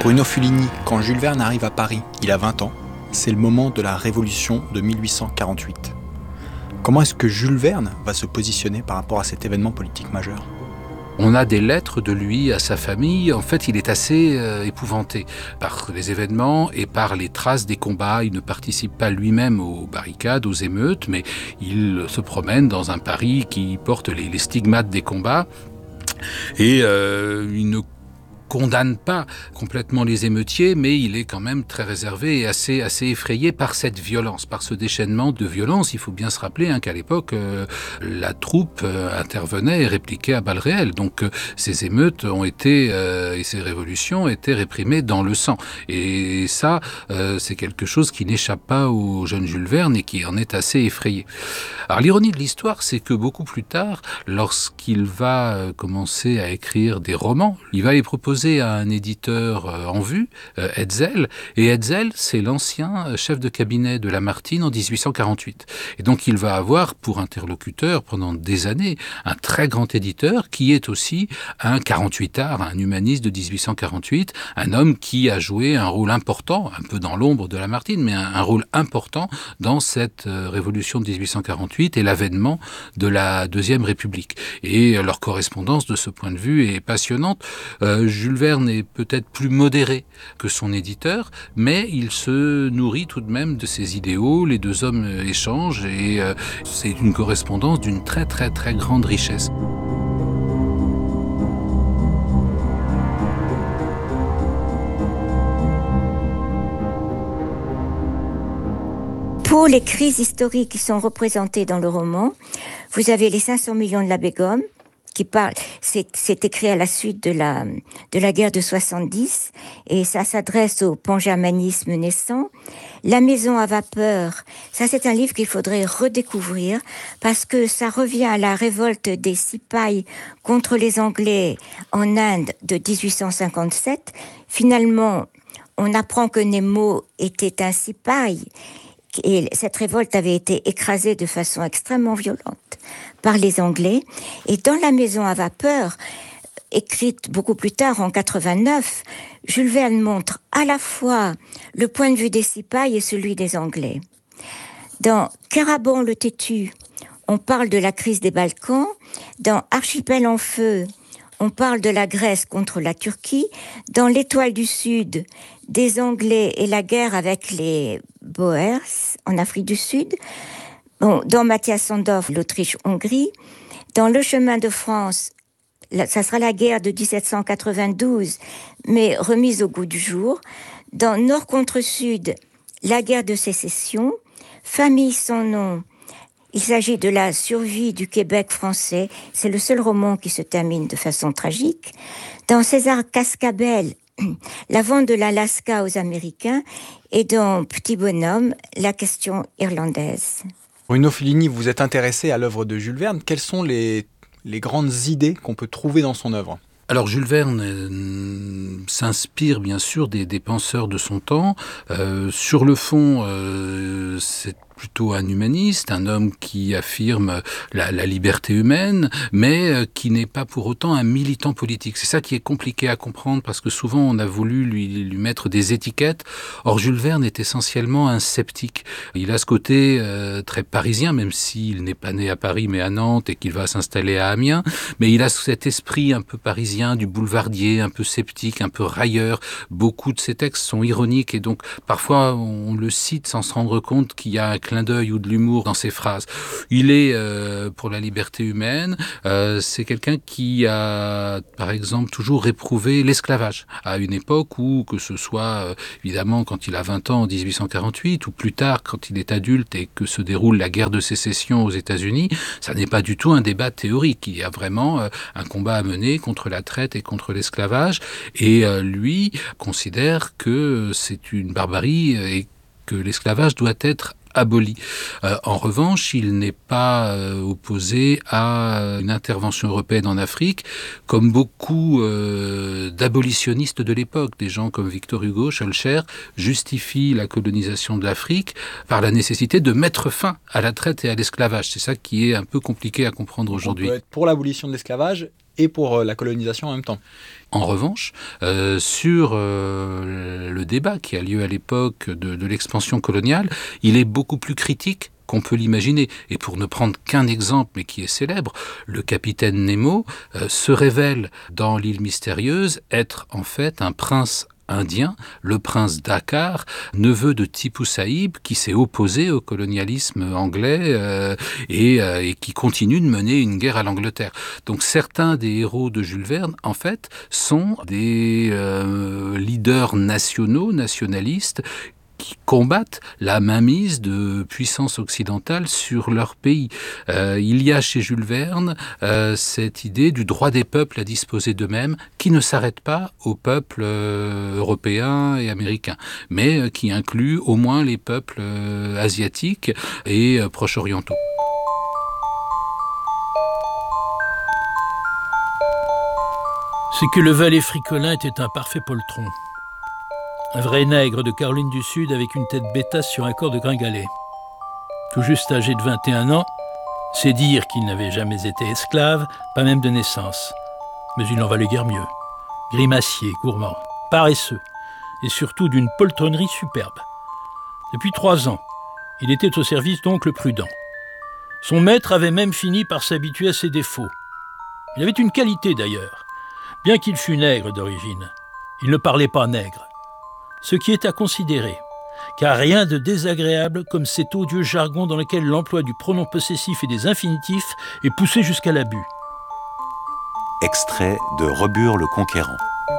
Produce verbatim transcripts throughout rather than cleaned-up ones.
Bruno Fulini, quand Jules Verne arrive à Paris, il a vingt ans, c'est le moment de la Révolution de mille huit cent quarante-huit. Comment est-ce que Jules Verne va se positionner par rapport à cet événement politique majeur ? On a des lettres de lui à sa famille. En fait, il est assez euh, épouvanté par les événements et par les traces des combats. Il ne participe pas lui-même aux barricades, aux émeutes, mais il se promène dans un Paris qui porte les, les stigmates des combats. Et euh, il ne condamne pas complètement les émeutiers, mais il est quand même très réservé et assez, assez effrayé par cette violence, par ce déchaînement de violence. Il faut bien se rappeler hein, qu'à l'époque, euh, la troupe euh, intervenait et répliquait à balles réelles. Donc euh, ces émeutes ont été, euh, et ces révolutions ont été réprimées dans le sang. Et ça, euh, c'est quelque chose qui n'échappe pas au jeune Jules Verne et qui en est assez effrayé. Alors l'ironie de l'histoire, c'est que beaucoup plus tard, lorsqu'il va euh, commencer à écrire des romans, il va les proposer à un éditeur en vue, Hetzel, et Hetzel, c'est l'ancien chef de cabinet de Lamartine en dix-huit cent quarante-huit. Et donc il va avoir pour interlocuteur pendant des années un très grand éditeur qui est aussi un quarante-huitard, un humaniste de dix-huit cent quarante-huit, un homme qui a joué un rôle important, un peu dans l'ombre de Lamartine, mais un, un rôle important dans cette euh, révolution de dix-huit cent quarante-huit et l'avènement de la Deuxième République. Et euh, leur correspondance de ce point de vue est passionnante. Euh, Jules Verne est peut-être plus modéré que son éditeur, mais il se nourrit tout de même de ses idéaux. Les deux hommes échangent et euh, c'est une correspondance d'une très très très grande richesse. Pour les crises historiques qui sont représentées dans le roman, vous avez les cinq cents millions de l'abbé Gaume, qui parle, c'est, c'est écrit à la suite de la, de la guerre de soixante-dix, et ça s'adresse au pangermanisme naissant. La maison à vapeur, ça c'est un livre qu'il faudrait redécouvrir, parce que ça revient à la révolte des Sipais contre les Anglais en Inde de dix-huit cent cinquante-sept. Finalement, on apprend que Nemo était un Sipai, et cette révolte avait été écrasée de façon extrêmement violente par les Anglais. Et dans La maison à vapeur, écrite beaucoup plus tard, en quatre-vingt-neuf, Jules Verne montre à la fois le point de vue des Sipais et celui des Anglais. Dans Caraban le têtu, on parle de la crise des Balkans. Dans Archipel en feu, on parle de la Grèce contre la Turquie. Dans L'Étoile du Sud, des Anglais et la guerre avec les Boers en Afrique du Sud. Bon, dans Mathias Sandorf, l'Autriche-Hongrie. Dans Le chemin de France, ça sera la guerre de dix-sept cent quatre-vingt-douze, mais remise au goût du jour. Dans Nord contre Sud, la guerre de sécession. Famille sans nom, il s'agit de la survie du Québec français. C'est le seul roman qui se termine de façon tragique. Dans César Cascabel, la vente de l'Alaska aux Américains. Et dans Petit bonhomme, la question irlandaise. Bruno Fulini, vous êtes intéressé à l'œuvre de Jules Verne. Quelles sont les, les grandes idées qu'on peut trouver dans son œuvre ? Alors Jules Verne euh, s'inspire bien sûr des, des penseurs de son temps. Euh, sur le fond, euh, c'est plutôt un humaniste, un homme qui affirme la, la liberté humaine, mais euh, qui n'est pas pour autant un militant politique. C'est ça qui est compliqué à comprendre, parce que souvent on a voulu lui, lui mettre des étiquettes. Or Jules Verne est essentiellement un sceptique. Il a ce côté euh, très parisien, même s'il n'est pas né à Paris mais à Nantes et qu'il va s'installer à Amiens, mais il a cet esprit un peu parisien, du boulevardier, un peu sceptique, un peu railleur. Beaucoup de ses textes sont ironiques et donc parfois on le cite sans se rendre compte qu'il y a un clin d'œil ou de l'humour dans ses phrases. Il est euh, pour la liberté humaine. Euh, c'est quelqu'un qui a, par exemple, toujours réprouvé l'esclavage à une époque où, que ce soit euh, évidemment quand il a vingt ans en dix-huit cent quarante-huit ou plus tard quand il est adulte et que se déroule la guerre de sécession aux États-Unis, ça n'est pas du tout un débat théorique. Il y a vraiment euh, un combat à mener contre la traite et contre l'esclavage. Et euh, lui considère que c'est une barbarie et que l'esclavage doit être aboli. Euh, en revanche, il n'est pas euh, opposé à une intervention européenne en Afrique, comme beaucoup euh, d'abolitionnistes de l'époque. Des gens comme Victor Hugo, Schœlcher, justifient la colonisation de l'Afrique par la nécessité de mettre fin à la traite et à l'esclavage. C'est ça qui est un peu compliqué à comprendre aujourd'hui. On peut être pour l'abolition de l'esclavage et pour la colonisation en même temps. En revanche, euh, sur euh, le débat qui a lieu à l'époque de, de l'expansion coloniale, il est beaucoup plus critique qu'on peut l'imaginer. Et pour ne prendre qu'un exemple, mais qui est célèbre, le capitaine Nemo euh, se révèle dans l'île mystérieuse être en fait un prince indien, le prince Dakkar, neveu de Tipu Saïb, qui s'est opposé au colonialisme anglais euh, et, euh, et qui continue de mener une guerre à l'Angleterre. Donc certains des héros de Jules Verne, en fait, sont des euh, leaders nationaux, nationalistes, qui combattent la mainmise de puissances occidentales sur leur pays. Euh, il y a chez Jules Verne euh, cette idée du droit des peuples à disposer d'eux-mêmes qui ne s'arrête pas aux peuples euh, européens et américains, mais euh, qui inclut au moins les peuples euh, asiatiques et euh, proche-orientaux. C'est que le valet Fricolin était un parfait poltron. Un vrai nègre de Caroline du Sud avec une tête bêtasse sur un corps de gringalet. Tout juste âgé de vingt et un ans, c'est dire qu'il n'avait jamais été esclave, pas même de naissance. Mais il n'en valait guère mieux. Grimacier, gourmand, paresseux, et surtout d'une poltronnerie superbe. Depuis trois ans, il était au service d'oncle Prudent. Son maître avait même fini par s'habituer à ses défauts. Il avait une qualité d'ailleurs. Bien qu'il fût nègre d'origine, il ne parlait pas nègre. Ce qui est à considérer, car rien de désagréable comme cet odieux jargon dans lequel l'emploi du pronom possessif et des infinitifs est poussé jusqu'à l'abus. Extrait de Rebure le Conquérant.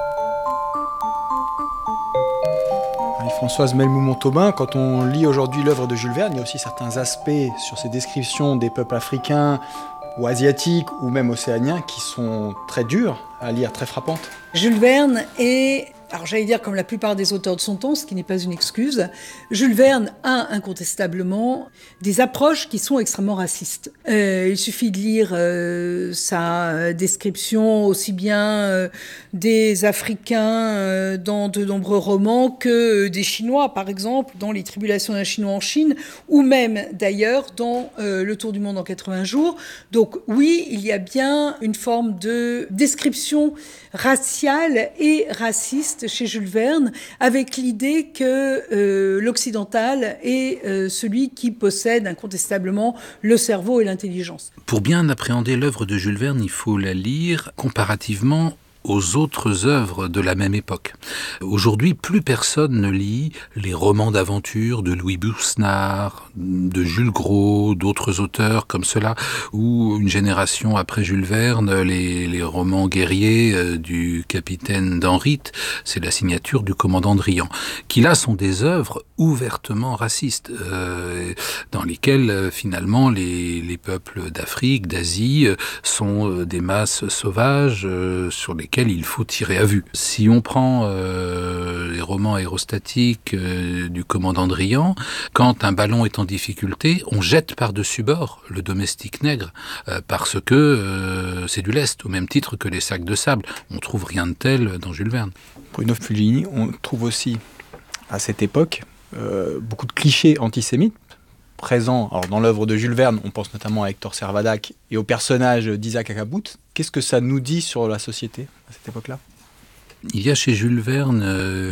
Françoise Melmoumont-Tobin, quand on lit aujourd'hui l'œuvre de Jules Verne, il y a aussi certains aspects sur ces descriptions des peuples africains ou asiatiques ou même océaniens qui sont très durs à lire, très frappantes. Jules Verne est, alors j'allais dire comme la plupart des auteurs de son temps, ce qui n'est pas une excuse, Jules Verne a incontestablement des approches qui sont extrêmement racistes. Euh, il suffit de lire euh, sa description aussi bien euh, des Africains euh, dans de nombreux romans que des Chinois, par exemple, dans Les Tribulations d'un Chinois en Chine, ou même d'ailleurs dans euh, Le Tour du monde en quatre-vingts jours. Donc oui, il y a bien une forme de description raciale et raciste chez Jules Verne, avec l'idée que euh, l'occidental est euh, celui qui possède incontestablement le cerveau et l'intelligence. Pour bien appréhender l'œuvre de Jules Verne, il faut la lire comparativement aux autres œuvres de la même époque. Aujourd'hui, plus personne ne lit les romans d'aventure de Louis Bousnard, de Jules Gros, d'autres auteurs comme cela, ou une génération après Jules Verne, les, les romans guerriers euh, du capitaine d'Henritte, c'est la signature du commandant Drian, qui là sont des œuvres ouvertement racistes, euh, dans lesquelles euh, finalement les, les peuples d'Afrique, d'Asie, euh, sont euh, des masses sauvages euh, sur lesquelles il faut tirer à vue. Si on prend euh, les romans aérostatiques euh, du commandant Drian, quand un ballon est en difficulté, on jette par-dessus bord le domestique nègre, euh, parce que euh, c'est du lest, au même titre que les sacs de sable. On trouve rien de tel dans Jules Verne. Bruno Fulgini, on trouve aussi à cette époque euh, beaucoup de clichés antisémites présents. Alors, dans l'œuvre de Jules Verne, on pense notamment à Hector Servadac et au personnage d'Isaac Akabout. Qu'est-ce que ça nous dit sur la société à cette époque-là ? Il y a chez Jules Verne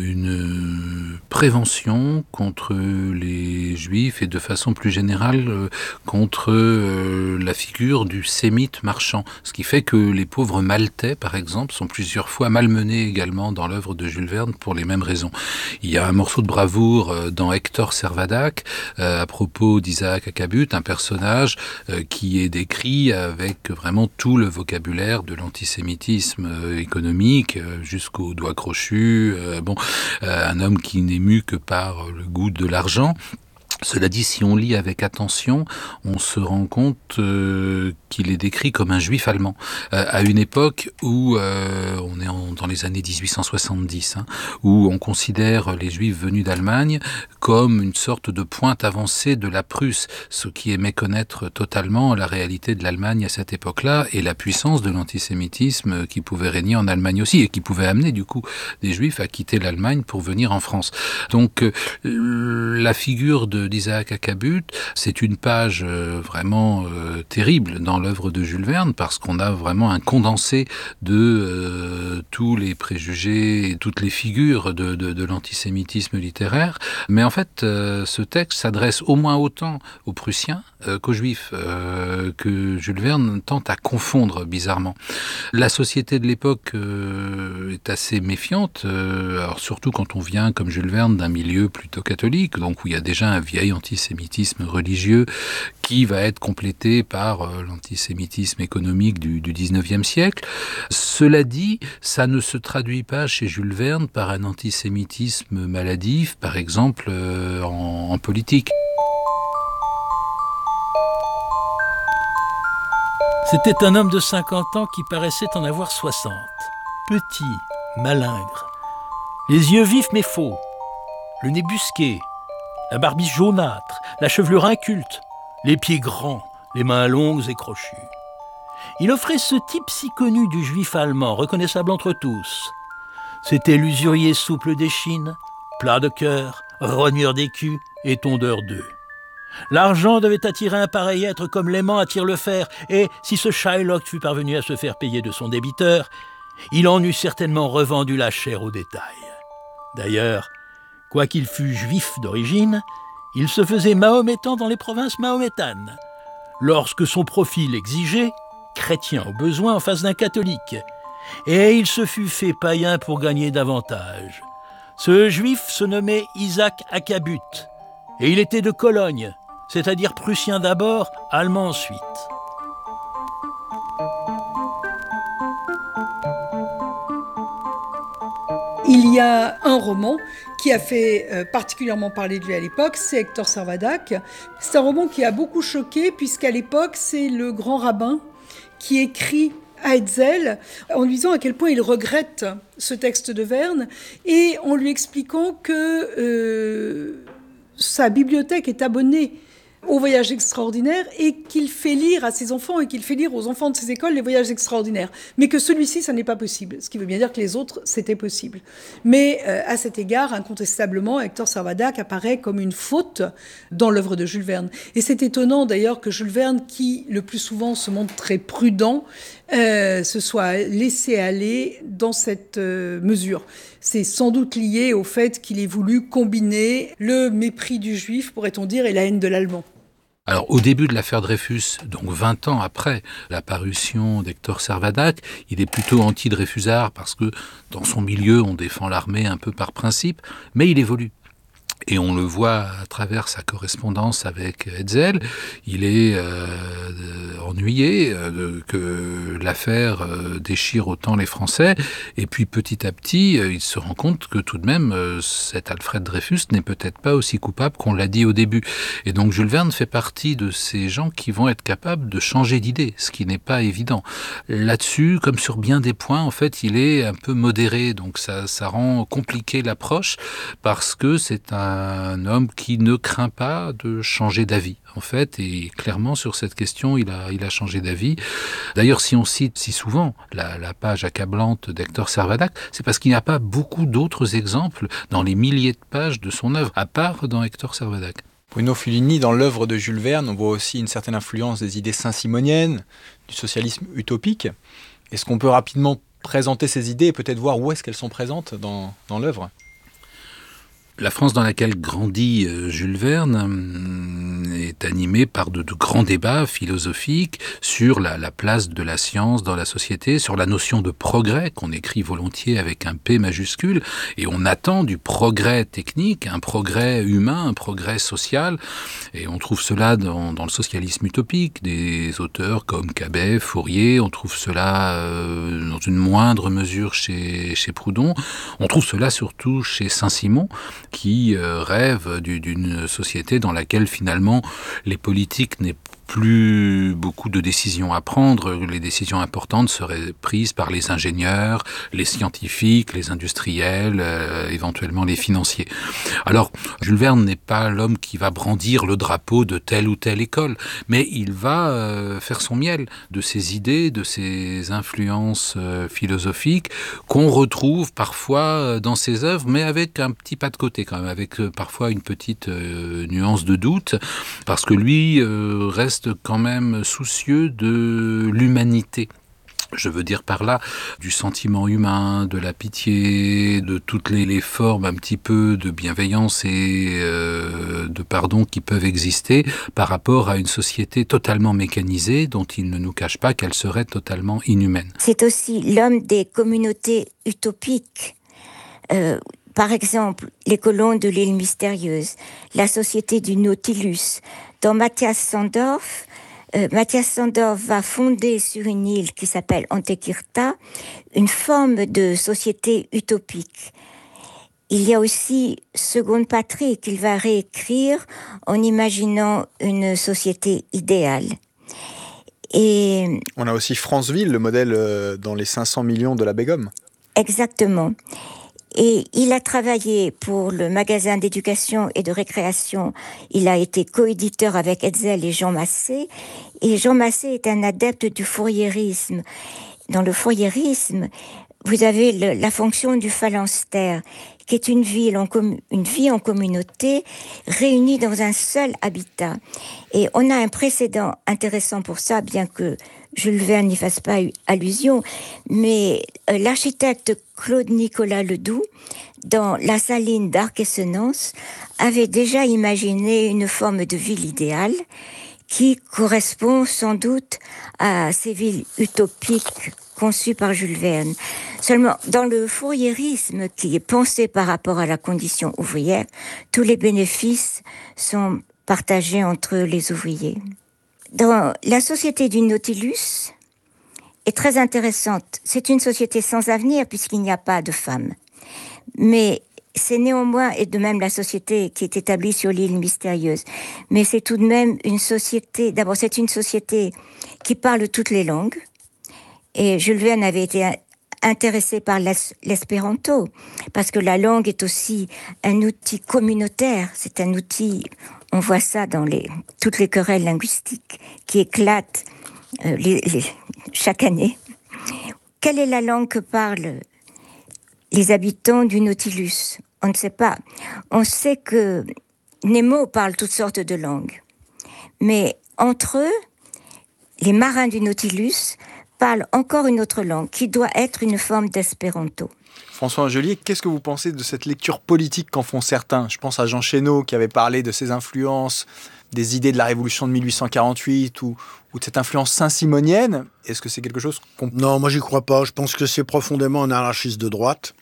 une prévention contre les Juifs et de façon plus générale contre la figure du sémite marchand. Ce qui fait que les pauvres Maltais, par exemple, sont plusieurs fois malmenés également dans l'œuvre de Jules Verne pour les mêmes raisons. Il y a un morceau de bravoure dans Hector Servadac à propos d'Isaac Akabout, un personnage qui est décrit avec vraiment tout le vocabulaire de l'antisémitisme économique jusqu'au au doigt crochu, euh, bon, euh, un homme qui n'est mu que par le goût de l'argent. Cela dit, si on lit avec attention, on se rend compte euh, qu'il est décrit comme un juif allemand, euh, à une époque où, euh, on est en, dans les années dix-huit cent soixante-dix, hein, où on considère les juifs venus d'Allemagne comme une sorte de pointe avancée de la Prusse, ce qui est méconnaître totalement la réalité de l'Allemagne à cette époque-là et la puissance de l'antisémitisme qui pouvait régner en Allemagne aussi et qui pouvait amener du coup des juifs à quitter l'Allemagne pour venir en France. Donc euh, la figure de d'Isaac Acabut, c'est une page euh, vraiment euh, terrible dans l'œuvre de Jules Verne, parce qu'on a vraiment un condensé de euh, tous les préjugés et toutes les figures de, de, de l'antisémitisme littéraire. Mais en fait, euh, ce texte s'adresse au moins autant aux Prussiens euh, qu'aux Juifs, euh, que Jules Verne tente à confondre bizarrement. La société de l'époque euh, est assez méfiante, euh, alors surtout quand on vient, comme Jules Verne, d'un milieu plutôt catholique, donc où il y a déjà un vieil antisémitisme religieux qui va être complété par euh, l'antisémitisme économique du, du dix-neuvième siècle. Cela dit, ça ne se traduit pas chez Jules Verne par un antisémitisme maladif, par exemple euh, en, en politique. C'était un homme de cinquante ans qui paraissait en avoir soixante. Petit, malingre, les yeux vifs mais faux, le nez busqué, la barbiche jaunâtre, la chevelure inculte, les pieds grands, les mains longues et crochues. Il offrait ce type si connu du juif allemand, reconnaissable entre tous. C'était l'usurier souple d'échine, plat de cœur, rogneur d'écus et tondeur d'œufs. L'argent devait attirer un pareil être comme l'aimant attire le fer, et si ce Shylock fût parvenu à se faire payer de son débiteur, il en eût certainement revendu la chair au détail. D'ailleurs, quoiqu'il fût juif d'origine, il se faisait mahométan dans les provinces mahométanes, lorsque son profil l'exigeait, chrétien au besoin en face d'un catholique, et il se fut fait païen pour gagner davantage. Ce juif se nommait Isaac Acabut, et il était de Cologne, c'est-à-dire prussien d'abord, allemand ensuite. Il y a un roman qui a fait euh, particulièrement parler de lui à l'époque, c'est Hector Servadac. C'est un roman qui a beaucoup choqué, puisqu'à l'époque, c'est le grand rabbin qui écrit à Hetzel en lui disant à quel point il regrette ce texte de Verne et en lui expliquant que euh, sa bibliothèque est abonnée au Voyage extraordinaire et qu'il fait lire à ses enfants et qu'il fait lire aux enfants de ses écoles les Voyages extraordinaires. Mais que celui-ci, ça n'est pas possible. Ce qui veut bien dire que les autres, c'était possible. Mais euh, à cet égard, incontestablement, Hector Servadac apparaît comme une faute dans l'œuvre de Jules Verne. Et c'est étonnant d'ailleurs que Jules Verne, qui le plus souvent se montre très prudent, euh, se soit laissé aller dans cette euh, mesure. C'est sans doute lié au fait qu'il ait voulu combiner le mépris du juif, pourrait-on dire, et la haine de l'allemand. Alors, au début de l'affaire Dreyfus, donc vingt ans après la parution d'Hector Servadac, il est plutôt anti-Dreyfusard parce que dans son milieu, on défend l'armée un peu par principe, mais il évolue. Et on le voit à travers sa correspondance avec Hetzel, il est euh, ennuyé euh, que l'affaire euh, déchire autant les Français. Et puis petit à petit, euh, il se rend compte que tout de même, euh, cet Alfred Dreyfus n'est peut-être pas aussi coupable qu'on l'a dit au début. Et donc Jules Verne fait partie de ces gens qui vont être capables de changer d'idée, ce qui n'est pas évident. Là-dessus, comme sur bien des points, en fait, il est un peu modéré. Donc ça, ça rend compliqué l'approche parce que c'est un un homme qui ne craint pas de changer d'avis, en fait, et clairement sur cette question, il a, il a changé d'avis. D'ailleurs, si on cite si souvent la, la page accablante d'Hector Servadac, c'est parce qu'il n'y a pas beaucoup d'autres exemples dans les milliers de pages de son œuvre, à part dans Hector Servadac. Bruno Fulini, dans l'œuvre de Jules Verne, on voit aussi une certaine influence des idées saint-simoniennes, du socialisme utopique. Est-ce qu'on peut rapidement présenter ces idées et peut-être voir où est-ce qu'elles sont présentes dans, dans l'œuvre ? La France dans laquelle grandit Jules Verne est animée par de, de grands débats philosophiques sur la, la place de la science dans la société, sur la notion de progrès qu'on écrit volontiers avec un P majuscule, et on attend du progrès technique, un progrès humain, un progrès social, et on trouve cela dans, dans le socialisme utopique, des auteurs comme Cabet, Fourier, on trouve cela euh, dans une moindre mesure chez, chez Proudhon, on trouve cela surtout chez Saint-Simon, qui euh, rêve du, d'une société dans laquelle finalement les politiques n'est plus beaucoup de décisions à prendre. Les décisions importantes seraient prises par les ingénieurs, les scientifiques, les industriels, euh, éventuellement les financiers. Alors, Jules Verne n'est pas l'homme qui va brandir le drapeau de telle ou telle école, mais il va euh, faire son miel de ses idées, de ses influences euh, philosophiques qu'on retrouve parfois dans ses œuvres, mais avec un petit pas de côté quand même, avec euh, parfois une petite euh, nuance de doute, parce que lui euh, reste quand même soucieux de l'humanité. Je veux dire par là du sentiment humain, de la pitié, de toutes les, les formes un petit peu de bienveillance et euh, de pardon qui peuvent exister par rapport à une société totalement mécanisée dont il ne nous cache pas qu'elle serait totalement inhumaine. C'est aussi l'homme des communautés utopiques. Euh, par exemple, les colons de l'île mystérieuse, la société du Nautilus. Dans Matthias Sandorf, Euh, Matthias Sandorf va fonder sur une île qui s'appelle Antekirta une forme de société utopique. Il y a aussi Seconde Patrie qu'il va réécrire en imaginant une société idéale. Et on a aussi Franceville, le modèle euh, dans les cinq cents millions de la Begum. Exactement. Et il a travaillé pour le magasin d'éducation et de récréation. Il a été coéditeur avec Hetzel et Jean Massé. Et Jean Massé est un adepte du fouriérisme. Dans le fouriérisme, vous avez le, la fonction du phalanstère, qui est une, ville en com- une vie en communauté réunie dans un seul habitat. Et on a un précédent intéressant pour ça, bien que Jules Verne n'y fasse pas allusion, mais euh, l'architecte Claude-Nicolas Ledoux, dans La Saline d'Arc-et-Senans, avait déjà imaginé une forme de ville idéale qui correspond sans doute à ces villes utopiques conçues par Jules Verne. Seulement, dans le fouriérisme qui est pensé par rapport à la condition ouvrière, tous les bénéfices sont partagés entre les ouvriers. Dans la société du Nautilus est très intéressante. C'est une société sans avenir puisqu'il n'y a pas de femmes. Mais c'est néanmoins, et de même la société qui est établie sur l'île mystérieuse, mais c'est tout de même une société, d'abord c'est une société qui parle toutes les langues, et Jules Verne avait été intéressé par l'espéranto, parce que la langue est aussi un outil communautaire, c'est un outil, on voit ça dans les, toutes les querelles linguistiques qui éclatent euh, les, les, chaque année. Quelle est la langue que parlent les habitants du Nautilus? On ne sait pas. On sait que Nemo parle toutes sortes de langues. Mais entre eux, les marins du Nautilus parlent encore une autre langue, qui doit être une forme d'espéranto. François Angelier, qu'est-ce que vous pensez de cette lecture politique qu'en font certains? Je pense à Jean Chénaud, qui avait parlé de ses influences, des idées de la Révolution de mille huit cent quarante-huit, ou, ou de cette influence saint-simonienne. Est-ce que c'est quelque chose qu'on... Non, moi j'y crois pas. Je pense que c'est profondément un anarchiste de droite.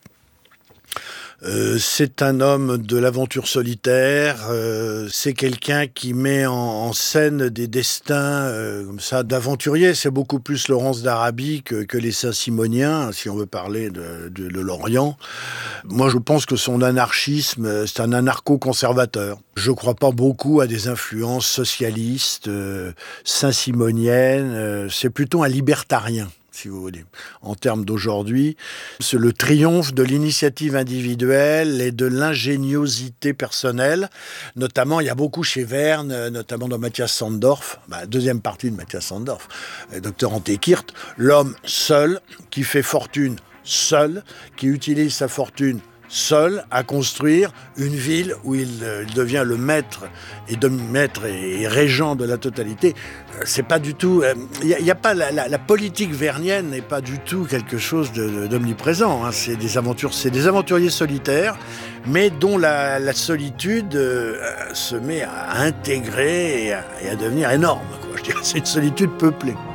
Euh, c'est un homme de l'aventure solitaire, euh, c'est quelqu'un qui met en, en scène des destins euh, comme ça d'aventuriers. C'est beaucoup plus Laurence d'Arabie que, que les Saint-Simoniens, si on veut parler de, de, de l'Orient. Moi, je pense que son anarchisme, c'est un anarcho-conservateur. Je crois pas beaucoup à des influences socialistes, euh, saint-simoniennes. Euh, c'est plutôt un libertarien, si vous voulez. En termes d'aujourd'hui, c'est le triomphe de l'initiative individuelle et de l'ingéniosité personnelle. Notamment, il y a beaucoup chez Verne, notamment dans Matthias Sandorf, bah, deuxième partie de Matthias Sandorf, docteur Antekirk, l'homme seul, qui fait fortune seul, qui utilise sa fortune seul à construire une ville où il, euh, il devient le maître et de maître et, et régent de la totalité. Euh, c'est pas du tout. Il euh, y, y a pas la, la, la politique vernienne n'est pas du tout quelque chose de, de, d'omniprésent. Hein. C'est des aventures, c'est des aventuriers solitaires, mais dont la, la solitude euh, se met à intégrer et à, et à devenir énorme, quoi. Je dirais, c'est une solitude peuplée.